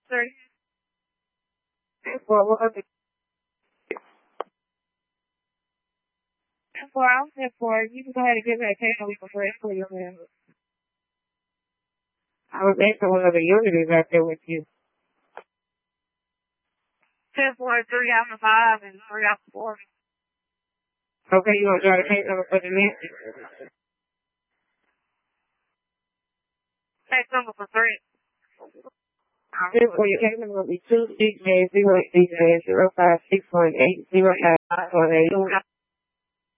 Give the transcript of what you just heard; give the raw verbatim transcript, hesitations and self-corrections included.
Three. Four, what other? Four, I was at four. You can go ahead and give that case and we can pray for your man. I was asking what other unit is out there with you. Ten, four, three out of five, and three out of four. Okay, you want to try to case number for the next? Case number for three. This for your case number will be two six zero zero eight zero five six one eight zero five one eight.